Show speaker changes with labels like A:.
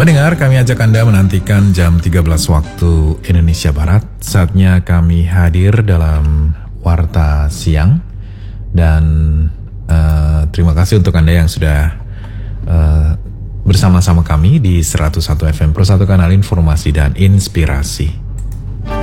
A: Pendengar, kami ajak Anda menantikan jam 13 waktu Indonesia Barat. Saatnya kami hadir dalam Warta Siang. Dan terima kasih untuk Anda yang sudah bersama-sama kami di 101 FM Pro 1 kanal informasi dan inspirasi.